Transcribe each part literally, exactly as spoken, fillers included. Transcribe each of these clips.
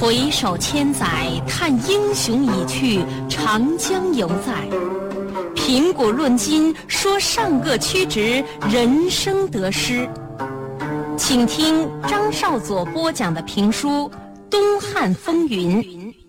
回首千载，叹英雄已去，长江犹在。评古论今，说上个曲直，人生得失。请听张少佐播讲的评书《东汉风云》。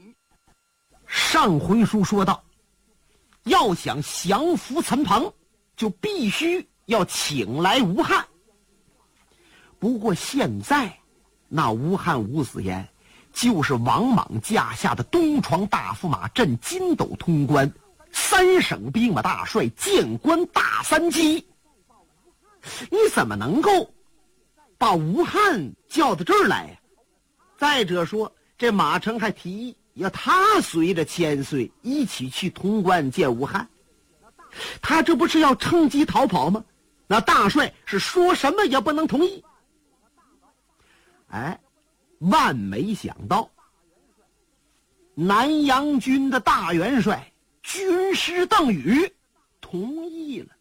上回书说到，要想降服陈鹏，就必须要请来吴汉。不过现在那吴汉吴子言就是王莽驾下的东床大驸马，镇筋斗通关，三省兵马大帅，谏官大三级。你怎么能够把吴汉叫到这儿来呀？再者说，这马成还提议要他随着千岁一起去潼关见吴汉，他这不是要趁机逃跑吗？那大帅是说什么也不能同意。哎，万没想到，南阳军的大元帅军师邓禹同意了。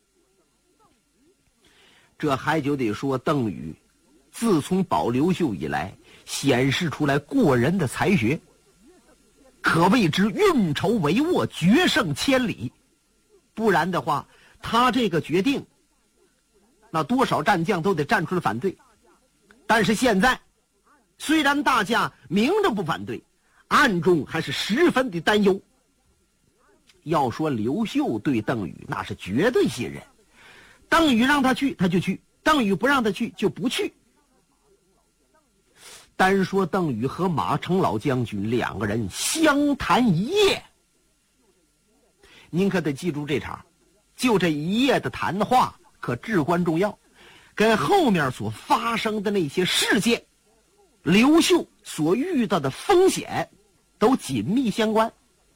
这还就得说邓禹自从保刘秀以来，显示出来过人的才学，可谓之运筹帷幄，决胜千里。不然的话，他这个决定，那多少战将都得站出来反对。但是现在虽然大家明着不反对，暗中还是十分的担忧。要说刘秀对邓禹那是绝对信任，邓禹让他去他就去，邓禹不让他去就不去。单说邓禹和马成老将军两个人相谈一夜，您可得记住这场，就这一夜的谈话可至关重要，跟后面所发生的那些事件，刘秀所遇到的风险都紧密相关。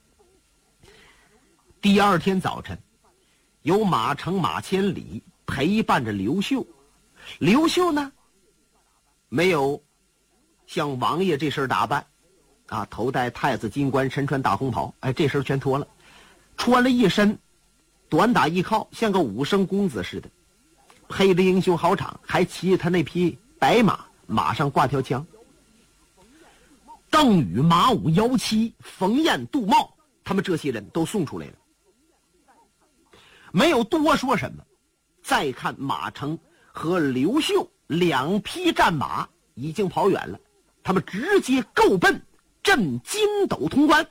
第二天早晨，由马成、马千里陪伴着刘秀。刘秀呢，没有像王爷这身打扮啊，头戴太子金冠，身穿大红袍，哎，这身全脱了，穿了一身短打一靠，像个武生公子似的，配着英雄好场，还骑他那匹白马，马上挂条枪。邓禹、马武、姚七、冯彦、杜茂，他们这些人都送出来了，没有多说什么。再看马成和刘秀两匹战马已经跑远了，他们直接够奔镇筋斗潼关。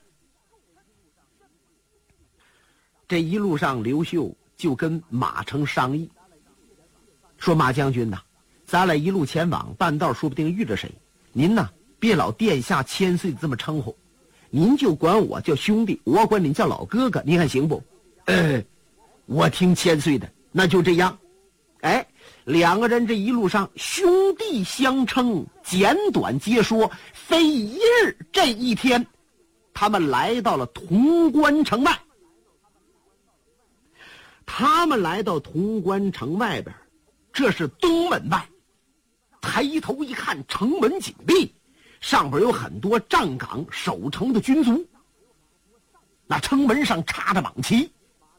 这一路上，刘秀就跟马成商议，说马将军呐，咱俩一路前往，半道说不定遇着谁，您呐别老殿下千岁这么称呼，您就管我叫兄弟，我管您叫老哥哥，您看行不？呃，我听千岁的，那就这样。哎，两个人这一路上兄弟相称，简短接说，非一日这一天，他们来到了潼关城外。他们来到潼关城外边，这是东门外。抬头一看，城门紧闭，上边有很多站岗守城的军卒，那城门上插着蟒旗。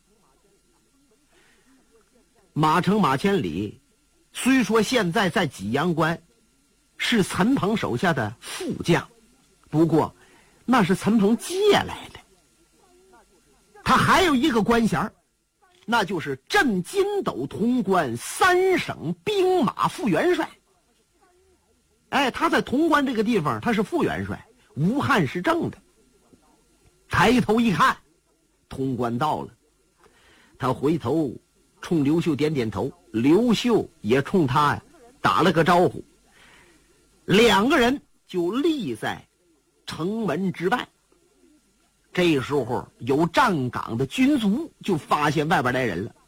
马成、马千里虽说现在在济阳关是陈鹏手下的副将，不过那是陈鹏借来的。他还有一个官衔，那就是镇筋斗潼关三省兵马副元帅。哎，他在潼关这个地方他是副元帅，吴汉是正的。抬头一看，潼关到了，他回头冲刘秀点点头，刘秀也冲他打了个招呼，两个人就立在城门之外。这时候有站岗的军卒就发现外边来人了，